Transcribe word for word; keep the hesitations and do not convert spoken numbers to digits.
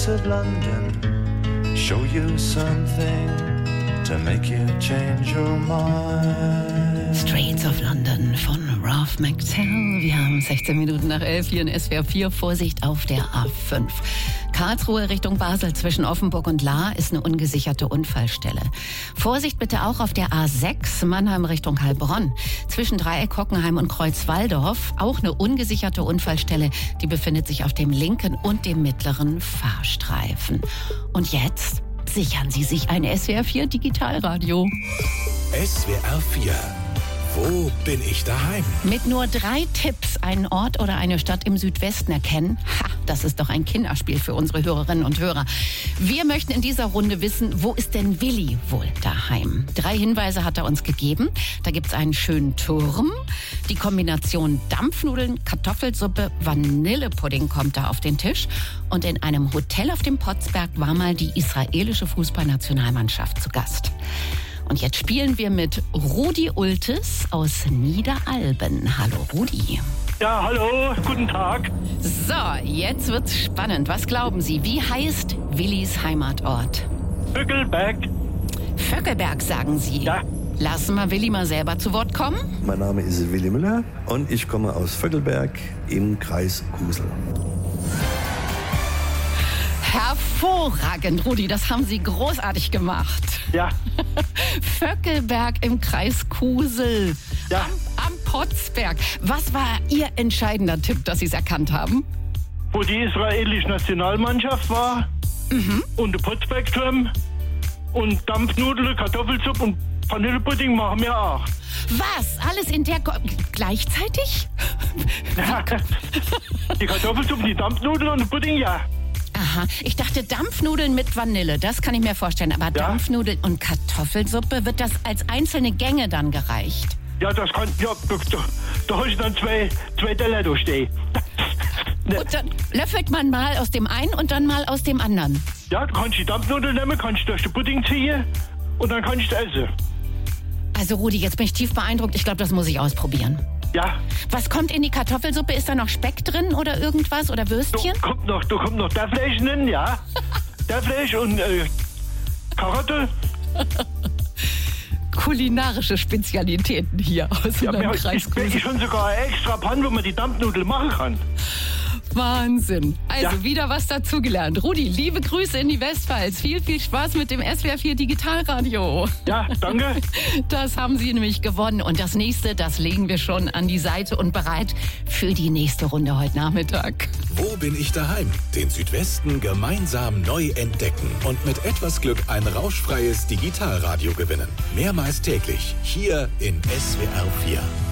streets of London show you something to make you change your mind. Streets of London von Ralph McTell. Wir haben sechzehn Minuten nach elf hier in S W R vier. Vorsicht auf der A fünf. Karlsruhe Richtung Basel zwischen Offenburg und Lahr ist eine ungesicherte Unfallstelle. Vorsicht bitte auch auf der A sechs Mannheim Richtung Heilbronn. Zwischen Dreieck Hockenheim und Kreuz-Walldorf auch eine ungesicherte Unfallstelle. Die befindet sich auf dem linken und dem mittleren Fahrstreifen. Und jetzt sichern Sie sich ein S W R vier Digitalradio. S W R vier. Wo bin ich daheim? Mit nur drei Tipps einen Ort oder eine Stadt im Südwesten erkennen. Ha, das ist doch ein Kinderspiel für unsere Hörerinnen und Hörer. Wir möchten in dieser Runde wissen, wo ist denn Willi wohl daheim? Drei Hinweise hat er uns gegeben. Da gibt's einen schönen Turm. Die Kombination Dampfnudeln, Kartoffelsuppe, Vanillepudding kommt da auf den Tisch. Und in einem Hotel auf dem Potsberg war mal die israelische Fußballnationalmannschaft zu Gast. Und jetzt spielen wir mit Rudi Ultes aus Niederalben. Hallo Rudi. Ja, hallo, guten Tag. So, jetzt wird's spannend. Was glauben Sie, wie heißt Willis Heimatort? Vöckelberg. Vöckelberg, sagen Sie? Ja. Lassen wir Willi mal selber zu Wort kommen. Mein Name ist Willi Müller und ich komme aus Vöckelberg im Kreis Kusel. Hervorragend, Rudi, das haben Sie großartig gemacht. Ja. Vöckelberg im Kreis Kusel, Ja. am, am Potsberg. Was war Ihr entscheidender Tipp, dass Sie es erkannt haben? Wo die israelische Nationalmannschaft war Mhm. und der Potsbergturm und Dampfnudeln, Kartoffelsuppe und Vanillepudding machen wir auch. Was? Alles in der... Ko- gleichzeitig? Die Kartoffelsuppe, die Dampfnudeln und der Pudding, ja. Aha, ich dachte Dampfnudeln mit Vanille, das kann ich mir vorstellen. Aber Ja. Dampfnudeln und Kartoffelsuppe, wird das als einzelne Gänge dann gereicht? Ja, das kann, ja, da, da, da hast du dann zwei, zwei Teller da stehen. Und dann löffelt man mal aus dem einen und dann mal aus dem anderen. Ja, du kannst die Dampfnudeln nehmen, kannst durch den Pudding ziehen und dann kannst du essen. Also Rudi, jetzt bin ich tief beeindruckt. Ich glaube, das muss ich ausprobieren. Ja, Was kommt in die Kartoffelsuppe? Ist da noch Speck drin oder irgendwas oder da Würstchen? kommt noch, da kommt noch der Fleisch drin, ja. Der Fleisch und äh, Karotte. Kulinarische Spezialitäten hier aus Ja, unserem wir, Kreis ich, ich Kusel. schon sogar eine extra Panne, wo man die Dampfnudeln machen kann. Wahnsinn. Also Ja. wieder was dazugelernt. Rudi, liebe Grüße in die Westpfalz. Viel, viel Spaß mit dem S W R vier Digitalradio. Ja, danke. Das haben Sie nämlich gewonnen. Und das nächste, das legen wir schon an die Seite und bereit für die nächste Runde heute Nachmittag. Wo bin ich daheim? Den Südwesten gemeinsam neu entdecken und mit etwas Glück ein rauschfreies Digitalradio gewinnen. Mehrmals täglich hier in S W R vier.